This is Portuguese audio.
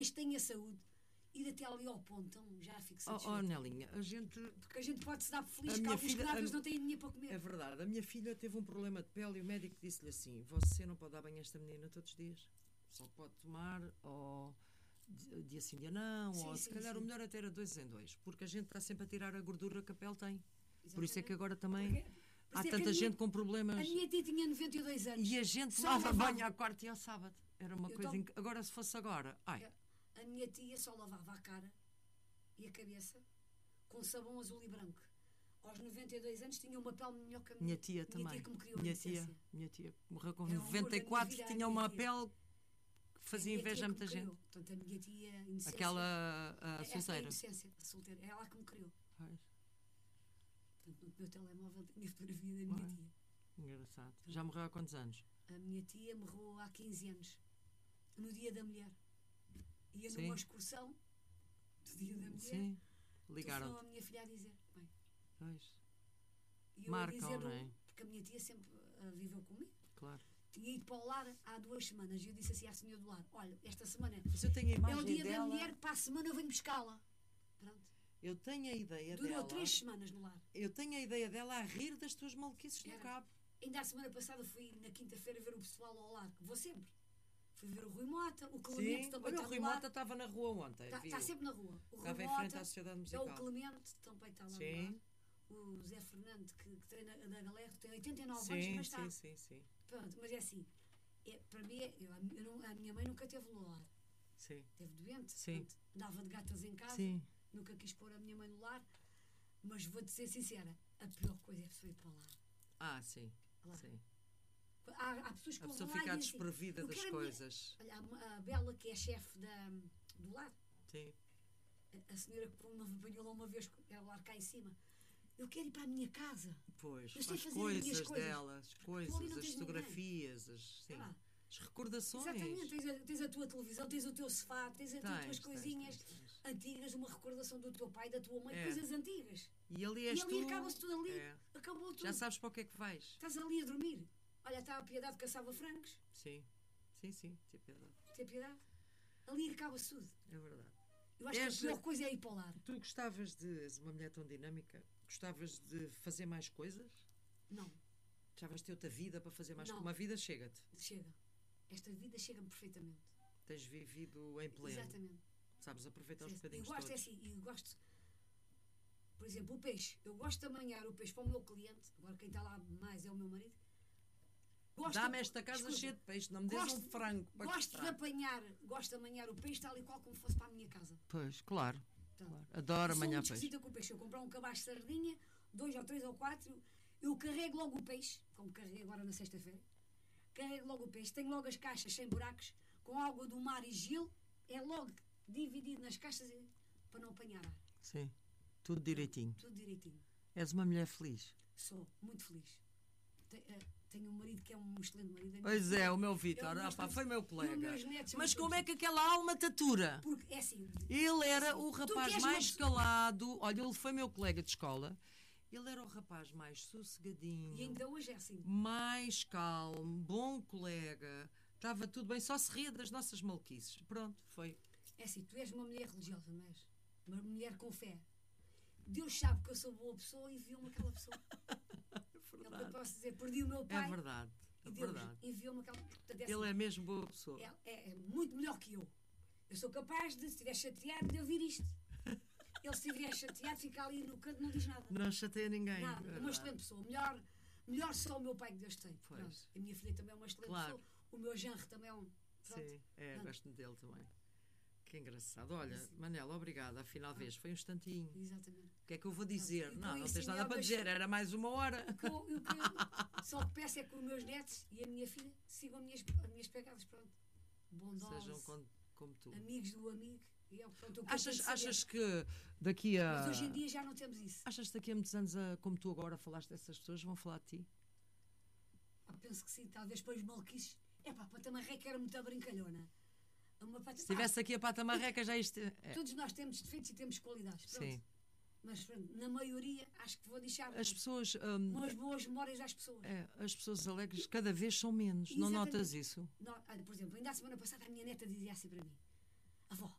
tenha saúde, ir até ali ao pontão, já fico satisfeita. Oh, Nelinha, Porque a gente pode se dar feliz A que minha alguns filha- grávidos a- não têm dinheiro para comer. É verdade, a minha filha teve um problema de pele e o médico disse-lhe assim: você não pode dar banho a esta menina todos os dias, só pode tomar ou dia sim, dia não, Sim, ou sim, se calhar sim. o melhor até era 2 em 2, porque a gente está sempre a tirar a gordura que a pele tem. Por isso é Exatamente. que agora também Por há isso é que tanta a minha- gente com problemas. A minha tia tinha 92 anos. E a gente Só tomava lavava- banho à quarta e ao sábado. Era uma Eu coisa. tomo- Agora, se fosse agora. Ai, A minha tia só lavava a cara e a cabeça com sabão azul e branco. Aos 92 anos tinha uma pele melhor que a minha tia minha também. tia que me criou minha a inocência. tia morreu com Era o amor da minha 94, vida, a tinha minha uma tia. pele que fazia A minha inveja tia a que muita me gente. criou. Portanto, a minha tia, a inocência, Aquela a essa é a solteira. inocência, a solteira. É ela que me criou. Pois, Portanto, no meu telemóvel tenho a fotografia da minha Ué. tia. engraçado. Já morreu há quantos anos? A minha tia morreu há 15 anos, no Dia da Mulher. Ia Sim. numa excursão do Dia da Mulher. Sim, Telefonou ligaram. a minha filha a dizer, bem, Pois, e eu Marcam, a dizer, não é? porque a minha tia sempre viveu comigo. claro. Tinha ido para o lar há 2 semanas e eu disse assim à senhora do lar, olha, esta semana Mas eu tenho a é imagem o Dia da dela. Mulher, para a semana eu venho buscá-la. Pronto. Eu tenho a ideia Durou dela. 3 semanas no lar. Eu tenho a ideia dela a rir das tuas maluquices no Era. cabo. Ainda a semana passada fui na quinta-feira ver o pessoal ao lar, que vou sempre. Fui ver o Rui Mota, o Clemente Sim, também olha, está o Rui no lar. Mota estava na rua ontem. Está viu? sempre na rua. O Estava Rui em Mota, frente à Sociedade é Musical. o Clemente, também está lá Sim. no lar. O Zé Fernando, que treina da galera, tem 89 Sim, anos, mas está. sim. Pronto, mas é assim. Para mim, a minha mãe nunca teve no lar. Sim. Teve doente. Sim. Portanto, andava de gatas em casa. Sim. Nunca quis pôr a minha mãe no lar. Mas vou-te ser sincera, a pior coisa é a pessoa ir para lá. Ah, sim. Lá. Sim. Há pessoas que A vão pessoa lá e fica dizem desprovida eu das quero a minha- coisas. Olha, a Bela, que é chefe do lar, Sim. a senhora que me apanhou lá uma vez, era o lar cá em cima. Eu quero ir para a minha casa. Pois, Eu sei as fazer as minhas coisas coisas. dela, as Tu ali coisas, não as tens ninguém. fotografias, sim. Ah. As recordações. Exatamente, tens a tua televisão, tens o teu sofá, tens as tuas Tens, coisinhas tens. antigas, uma recordação do teu pai, da tua mãe, É. coisas antigas. E ali E és ali tu. acaba-se tudo ali, É. acabou tudo. Já sabes para o que é que vais. Estás ali a dormir. Olha, está a Piedade que caçava frangos, Sim. Sim, tem piedade. tem Piedade. Ali acaba-se tudo. É verdade. Eu acho que a pior coisa é ir para o lar. Tu gostavas de. És uma mulher tão dinâmica. Gostavas de fazer mais coisas? Não, Gostavas de ter outra vida para fazer mais Não. coisas? Uma vida chega-te. chega. Esta vida chega-me perfeitamente. Tens vivido em pleno. Exatamente. Sabes aproveitar os Eu bocadinhos gosto todos. assim, eu gosto, por exemplo, o peixe. Eu gosto de amanhar o peixe para o meu cliente. Agora quem está lá mais é o meu marido. Dá-me esta casa escuta, cheia de peixe, não me des um frango para gosto de cortar. gosto de amanhar o peixe tal e qual como fosse para a minha casa. Pois, claro. Então, Claro. Adoro eu sou amanhã muito peixe. esquisita com o peixe. Eu comprar um cabaço de sardinha, 2 ou 3 ou 4, eu carrego logo o peixe, como carreguei agora na sexta-feira. Carrego logo o peixe, tenho logo as caixas sem buracos, com água do mar e gelo, é logo dividido nas caixas para não apanhar ar. Sim. Tudo direitinho. Tudo direitinho. És uma mulher feliz. Sou muito feliz. Tenho um marido que é um excelente marido. Pois é, o meu Vítor, É um excelente- foi meu E os colega. meus netos são Mas muito como é que felizes. aquela alma te atura? Porque é assim. Ele era o Tu rapaz queres mais uma pessoa- calado. Olha, ele foi meu colega de escola. Ele era o rapaz mais sossegadinho, E ainda hoje é assim. mais calmo, bom colega. Estava tudo bem, só se ria das nossas maluquices. Pronto, foi. É assim, tu és uma mulher religiosa, não és? Uma mulher com fé. Deus sabe que eu sou boa pessoa e enviou-me aquela pessoa. É o que eu posso dizer. Perdi o meu pai. É verdade. E É Deus verdade. enviou-me aquela. Portanto, Ele é mesmo boa pessoa. é muito melhor que eu. Eu sou capaz de, se estiver chateado, de ouvir isto. Ele, se estiver chateado, fica ali no canto, não diz nada. Não chateia ninguém. Nada. É uma verdade. excelente pessoa. Melhor só o meu pai que Deus tem. Pois. Pronto. A minha filha também é uma excelente Claro. pessoa. O meu genro também é um. Pronto. Sim, Pronto. gosto dele também. Que engraçado. Olha, Manela, obrigada. Afinal, vez, foi um instantinho. Exatamente. O que é que eu vou dizer? Pronto. E Não, com não isso, tens nada Daniel, para dizer. Era mais uma hora. Só o que peço é que os meus netos e a minha filha sigam as minhas pegadas. Pronto. Bondosos. Sejam como tu. Amigos do amigo. E é, pronto, o que eu tenho de Achas saber. que daqui a. Mas hoje em dia já não temos isso. Achas que daqui a muitos anos, como tu agora falaste dessas pessoas, vão falar de ti? Penso que sim, talvez para os maluquices. É pá, a Patamarreca era muito brincalhona. Se estivesse aqui a pata marreca, já isto. Todos nós temos defeitos e temos qualidades. Pronto. Sim. Mas pronto, na maioria acho que vou deixar As pessoas. umas boas memórias às pessoas. As pessoas alegres cada vez são menos. Não Exatamente. notas isso? Por exemplo, ainda a semana passada a minha neta dizia assim para mim: avó.